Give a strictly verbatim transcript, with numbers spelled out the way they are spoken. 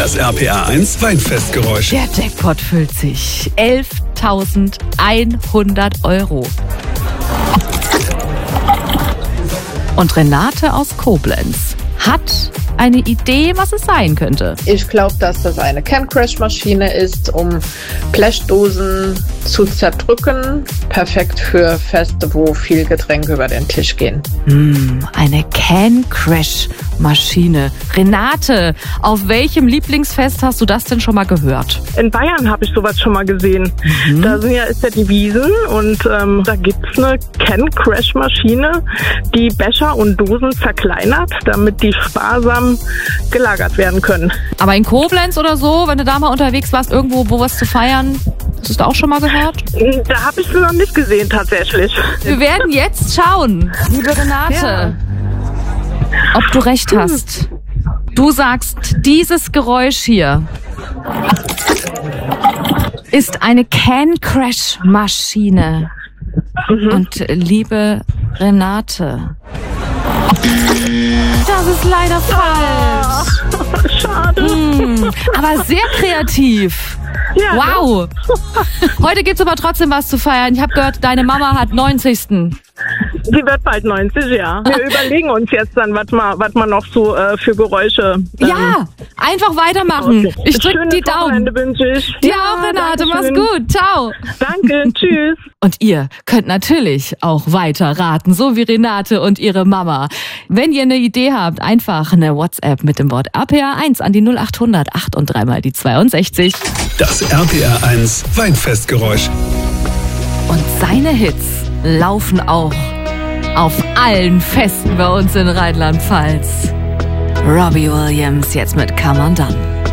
Das R P R eins Weinfestgeräusch. Der Jackpot füllt sich. elftausendeinhundert Euro. Und Renate aus Koblenz hat eine Idee, was es sein könnte. Ich glaube, dass das eine Can-Crash-Maschine ist, um Blechdosen zu zerdrücken. Perfekt für Feste, wo viel Getränke über den Tisch gehen. Hm, eine Can-Crash-Maschine. Renate, auf welchem Lieblingsfest hast du das denn schon mal gehört? In Bayern habe ich sowas schon mal gesehen. Mhm. Da sind ja, ist ja die Wiesn und ähm, da gibt es eine Can-Crash-Maschine, die Becher und Dosen zerkleinert, damit die sparsam gelagert werden können. Aber in Koblenz oder so, wenn du da mal unterwegs warst, irgendwo, wo was zu feiern, hast du es da auch schon mal gehört? Da habe ich es noch nicht gesehen, tatsächlich. Wir werden jetzt schauen, liebe Renate, ja, ob du recht hast. Du sagst, dieses Geräusch hier ist eine Can-Crash-Maschine. Mhm. Und liebe Renate, das ist leider falsch. Oh, schade. Mm, aber sehr kreativ. Ja, wow. Heute gibt's aber trotzdem was zu feiern. Ich habe gehört, deine Mama hat neunzigsten Sie wird bald neunzig, ja. Wir überlegen uns jetzt dann, was man, was man noch so äh, für Geräusche... Ähm, ja, einfach weitermachen. Okay. Ich drücke die Daumen. Ich. Dir ja, auch, Renate. Mach's gut. Ciao. Danke. Tschüss. Und ihr könnt natürlich auch weiter raten, so wie Renate und ihre Mama. Wenn ihr eine Idee habt, einfach eine WhatsApp mit dem Wort R P R eins an die null acht hundert acht und dreimal die zweiundsechzig. Das R P R eins Weinfestgeräusch. Und seine Hits laufen auch auf allen Festen bei uns in Rheinland-Pfalz. Robbie Williams jetzt mit Come On Done.